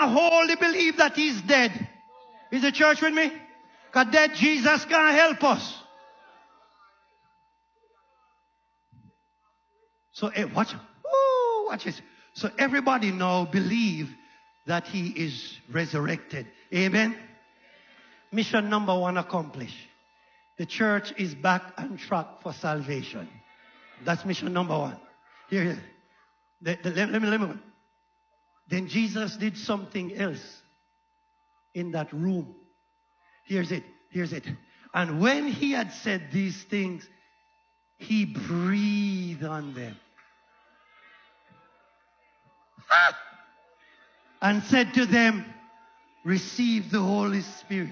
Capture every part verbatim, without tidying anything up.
I wholly believe that he's dead. Is the church with me? Because dead Jesus can't help us. So, hey, watch. Ooh, watch this. So everybody now believe that he is resurrected. Amen? Mission number one accomplished. The church is back on track for salvation. That's mission number one. Here, here. The, the, let, let me, let me. Then Jesus did something else in that room. Here's it. Here's it. And when he had said these things, he breathed on them. Ah! And said to them, receive the Holy Spirit.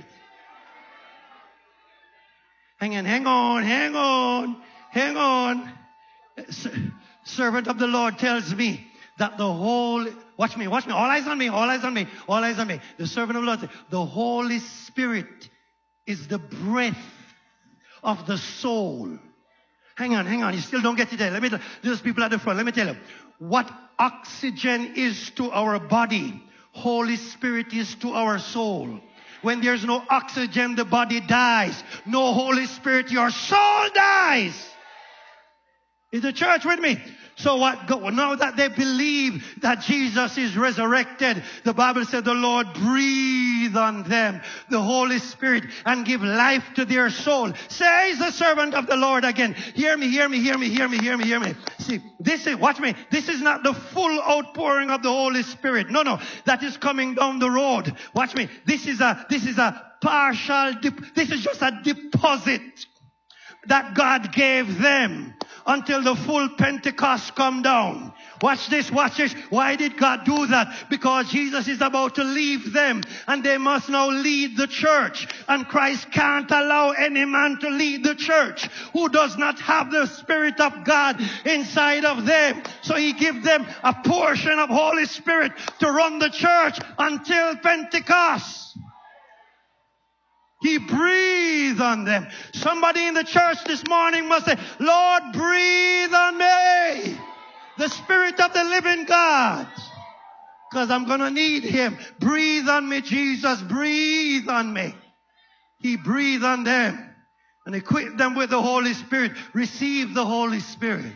Hang on, hang on, hang on, hang on. Servant of the Lord tells me that the whole, watch me, watch me, all eyes on me, all eyes on me, all eyes on me. The servant of the Lord said, the Holy Spirit is the breath of the soul. Hang on, hang on, you still don't get it there. Let me tell those people at the front, let me tell you. What oxygen is to our body, Holy Spirit is to our soul. When there's no oxygen, the body dies. No Holy Spirit, your soul dies. Is the church with me? So what? Now that they believe that Jesus is resurrected, the Bible said the Lord breathed on them, the Holy Spirit, and give life to their soul. Says the servant of the Lord again. Hear me, hear me, hear me, hear me, hear me, hear me. See, this is, watch me, this is not the full outpouring of the Holy Spirit. No, no, that is coming down the road. Watch me. This is a, this is a partial, dip, this is just a deposit that God gave them until the full Pentecost come down. Watch this, watch this. Why did God do that? Because Jesus is about to leave them and they must now lead the church. And Christ can't allow any man to lead the church who does not have the Spirit of God inside of them. So he gives them a portion of Holy Spirit to run the church until Pentecost. He breathed on them. Somebody in the church this morning must say, Lord, breathe on me. The Spirit of the living God. Because I'm going to need him. Breathe on me, Jesus. Breathe on me. He breathed on them. And equipped them with the Holy Spirit. Receive the Holy Spirit.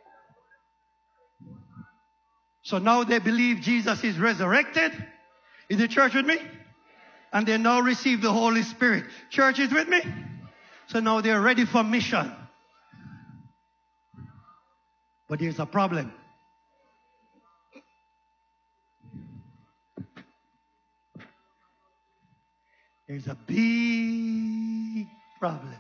So now they believe Jesus is resurrected. Is the church with me? And they now receive the Holy Spirit. Church is with me? So now they're ready for mission. But there's a problem. There's a big problem.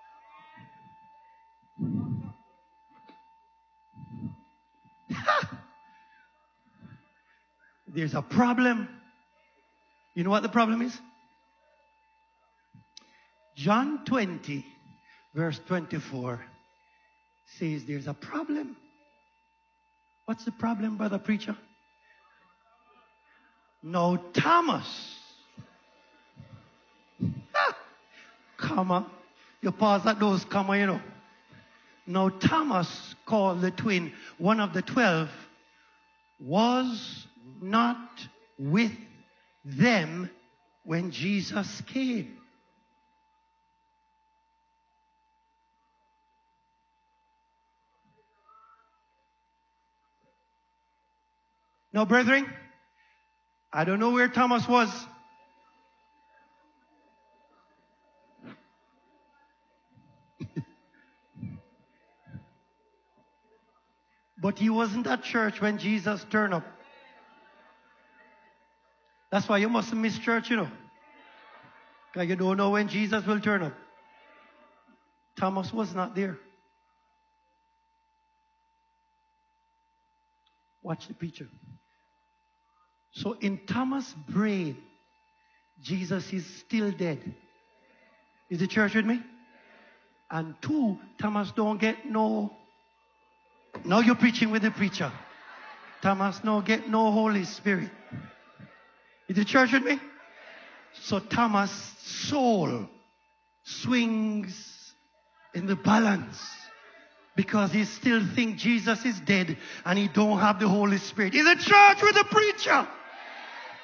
There's a problem. You know what the problem is? John twenty, verse twenty-four says there's a problem. What's the problem, brother preacher? No, Thomas. Ah, comma. You pause at those comma, you know. Now Thomas, called the twin, one of the twelve, was not with them when Jesus came. Now, brethren, I don't know where Thomas was. But he wasn't at church when Jesus turned up. That's why you mustn't miss church, you know. Because you don't know when Jesus will turn up. Thomas was not there. Watch the picture. So in Thomas' brain, Jesus is still dead. Is the church with me? And two, Thomas don't get no... Now you're preaching with the preacher. Thomas don't get no Holy Spirit. Is the church with me? So Thomas' soul swings in the balance because he still thinks Jesus is dead and he don't have the Holy Spirit. Is the church with the preacher?